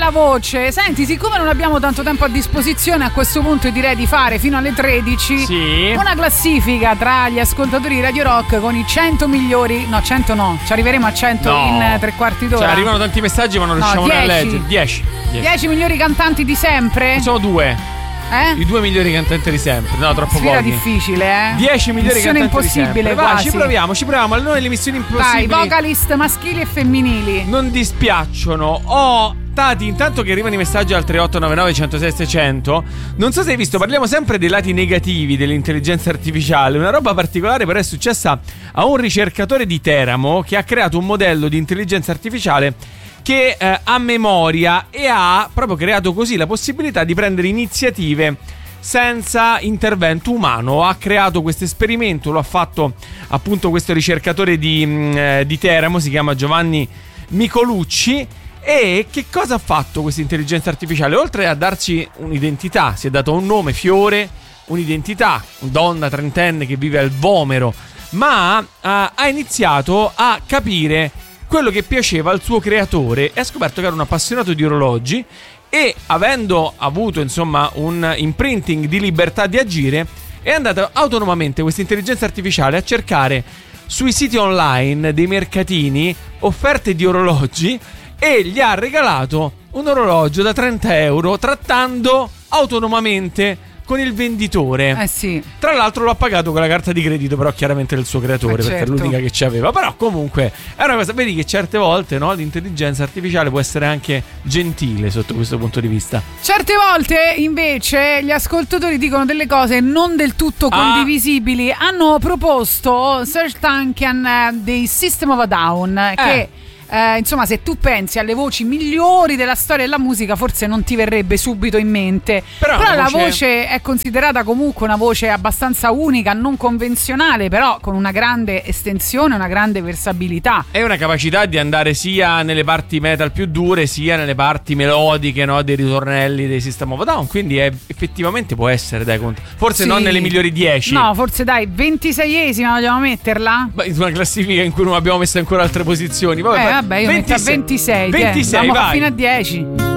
la voce. Senti, siccome non abbiamo tanto tempo a disposizione, a questo punto direi di fare fino alle 13 una classifica tra gli ascoltatori di Radio Rock con i 100 migliori. No, 100 no, ci arriveremo a 100 in 3/4 d'ora. Cioè, arrivano tanti messaggi ma non riusciamo a leggere. 10 migliori cantanti di sempre? Sono 2. I 2 migliori cantanti di sempre. No, troppo pochi. Sfida difficile, 10 migliori missione cantanti di sempre. impossibile, Vai, quasi. ci proviamo. Allora le missioni impossibili. Dai, vocalist maschili e femminili. Non dispiacciono. Tati, intanto che arrivano i messaggi al 3899 106 600. Non so se hai visto, parliamo sempre dei lati negativi dell'intelligenza artificiale. Una roba particolare però è successa a un ricercatore di Teramo che ha creato un modello di intelligenza artificiale che ha memoria e ha proprio creato così la possibilità di prendere iniziative senza intervento umano. Ha creato questo esperimento, lo ha fatto appunto questo ricercatore di Teramo, si chiama Giovanni Micolucci. E che cosa ha fatto questa intelligenza artificiale? Oltre a darci un'identità, si è dato un nome, Fiore, un'identità, donna trentenne che vive al Vomero, ma ha iniziato a capire quello che piaceva al suo creatore e ha scoperto che era un appassionato di orologi e, avendo avuto insomma un imprinting di libertà di agire, è andata autonomamente questa intelligenza artificiale a cercare sui siti online dei mercatini offerte di orologi e gli ha regalato un orologio da 30 euro trattando autonomamente con il venditore. Sì. Tra l'altro l'ha pagato con la carta di credito, però chiaramente del suo creatore, perché certo, è l'unica che ci aveva. Però comunque è una cosa, vedi che certe volte, no, l'intelligenza artificiale può essere anche gentile sotto questo punto di vista. Certe volte invece gli ascoltatori dicono delle cose non del tutto condivisibili. Hanno proposto Serj Tankian dei System of a Down che insomma, se tu pensi alle voci migliori della storia della musica, forse non ti verrebbe subito in mente. Però la voce è considerata comunque una voce abbastanza unica, non convenzionale, però con una grande estensione, una grande versabilità. È una capacità di andare sia nelle parti metal più dure, sia nelle parti melodiche, no, dei ritornelli dei System of a Down. Quindi effettivamente può essere, dai, forse non nelle migliori 10. No, forse dai, 26esima vogliamo metterla? In una classifica in cui non abbiamo messo ancora altre posizioni. Vabbè, io metto a 26. 26, vai. Vai. Fino a 10.